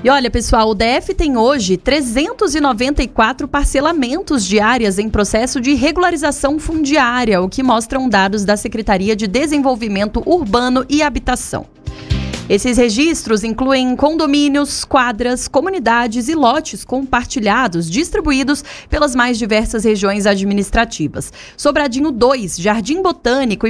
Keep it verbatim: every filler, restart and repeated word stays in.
E olha, pessoal, o D F tem hoje trezentos e noventa e quatro parcelamentos de áreas em processo de regularização fundiária, o que mostram dados da Secretaria de Desenvolvimento Urbano e Habitação. Esses registros incluem condomínios, quadras, comunidades e lotes compartilhados distribuídos pelas mais diversas regiões administrativas. Sobradinho dois, Jardim Botânico e